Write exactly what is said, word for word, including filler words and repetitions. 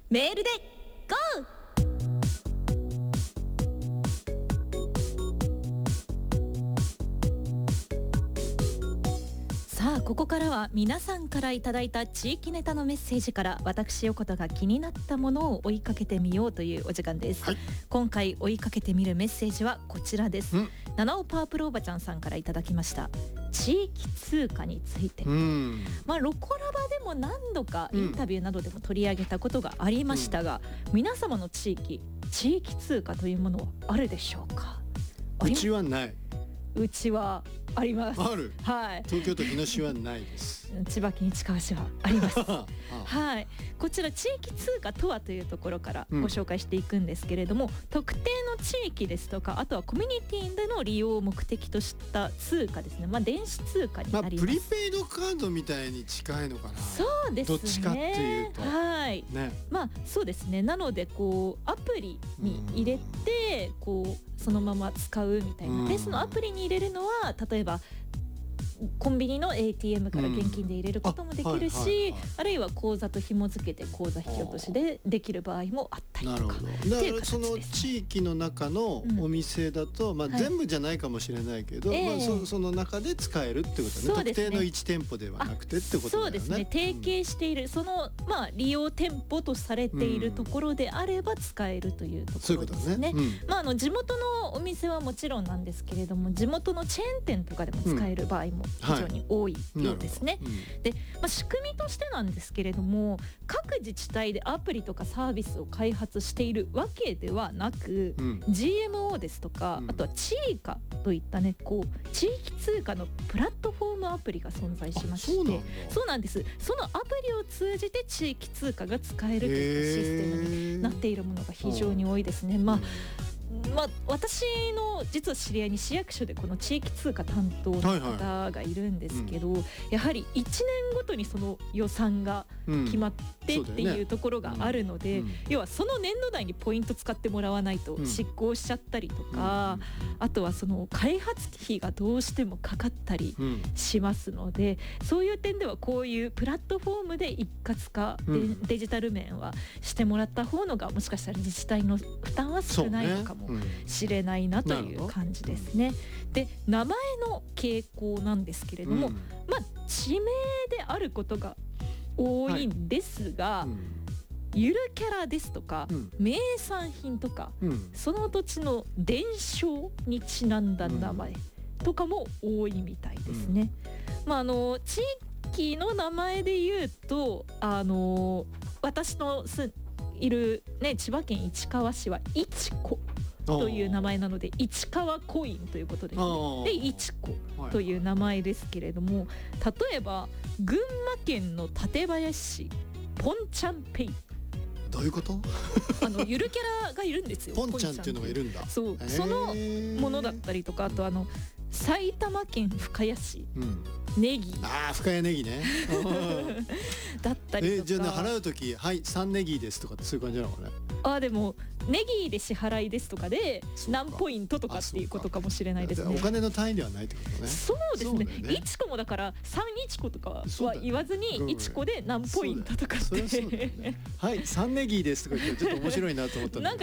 メールで ゴー！ さあここからは皆さんからいただいた地域ネタのメッセージから私横田が気になったものを追いかけてみようというお時間です、はい、今回追いかけてみるメッセージはこちらです。七尾パープルおばちゃんさんからいただきました。地域通貨について、うん、まあロコラバでも何度かインタビューなどでも取り上げたことがありましたが、うん、皆様の地域地域通貨というものはあるでしょうか？ うちはない。 うちはあります。 ある。はい。東京都日野市はないです。 千葉県市川市はあります。はい。こちら地域通貨とはというところからご紹介していくんですけれども、うん、特定の地域ですとか、あとはコミュニティでの利用を目的とした通貨ですね。まあ電子通貨になります。 まあ、プリペイドカードみたいに近いのかな。 そうですね。 どっちかっていうと。 はい。ね。まあそうですね。なのでこうアプリに入れてこうそのまま使うみたいな。でそのアプリに入れるのは例えばコンビニの エーティーエム から現金で入れることもできるし、うんあはいはいはい、あるいは口座と紐付けて口座引き落としでできる場合もあったりとか。なるほど。 だからその地域の中のお店だと、うんまあ、全部じゃないかもしれないけど、はいまあ、そ, その中で使えるってことね。特定のいち店舗ではなくてってことだよね。 そうですね。提携している、うん、その、まあ、利用店舗とされているところであれば使えるというところですね。そういうことですね。うんまあ、あの地元のお店はもちろんなんですけれども、地元のチェーン店とかでも使える場合も非常に多いようですね、はいうんでまあ、仕組みとしてなんですけれども、各自治体でアプリとかサービスを開発しているわけではなく、うん、ジーエムオー ですとか、うん、あとはチーカといったねこう地域通貨のプラットフォームアプリが存在しまして、そうなんだ。そうなんです。そのアプリを通じて地域通貨が使えるといったシステムになっているものが非常に多いですね。まあまあ、私の実は知り合いに市役所でこの地域通貨担当の方がいるんですけど、はいはいうん、やはりいちねんごとにその予算が決まってっていうところがあるので、うんねうん、要はその年度内にポイント使ってもらわないと失効しちゃったりとか、うん、あとはその開発費がどうしてもかかったりしますので、うん、そういう点ではこういうプラットフォームで一括化、うん、デジタル面はしてもらった方のがもしかしたら自治体の負担は少ないのかもしれないなという感じですね。で名前の傾向なんですけれども、うん、まあ地名であることが多いんですが、はいうん、ゆるキャラですとか、うん、名産品とか、うん、その土地の伝承にちなんだ名前とかも多いみたいですね、うんまあ、あの地域の名前で言うとあの私のすいる、ね、千葉県市川市は市子という名前なので市川コインということですね。で市子という名前ですけれども、例えば群馬県の館林市ポンちゃんペイ、 どういうこと？ あのゆるキャラがいるんですよ。 ポンちゃんっていうのがいるんだ。 そう、そのものだったりとか、あとあの埼玉県深谷市、うん、ネギ、 ああ深谷ネギねだったりとか、 えじゃあ、ね、払うときはいさんネギですとかってそういう感じなのかね。 あでもネギで支払いですとかで何ポイントとかっていうことかもしれないですね。 お金の単位ではないってことね。 そうですね。ねいちこもだからさんいちことかは言わずにいちこで何ポイントとかって、 ね、はいさんネギですとか言ってちょっと面白いなと思ったんだけど